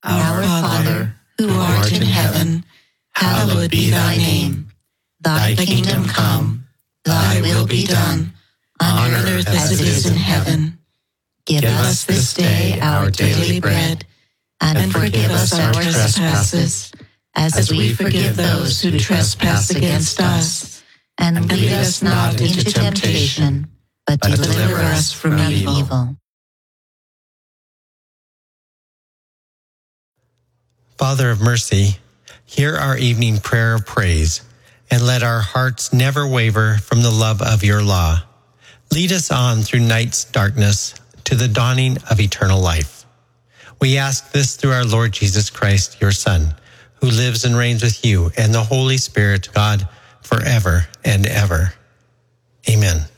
Our Father, who art in heaven, hallowed be thy name. Thy kingdom come, thy will be done, on earth as it is in heaven. Give us this day our daily bread, and forgive us our trespasses, as we forgive those who trespass against us. And lead us not into temptation, but deliver us from evil. Father of mercy, hear our evening prayer of praise, and let our hearts never waver from the love of your law. Lead us on through night's darkness to the dawning of eternal life. We ask this through our Lord Jesus Christ, your Son, who lives and reigns with you and the Holy Spirit, God, forever and ever. Amen.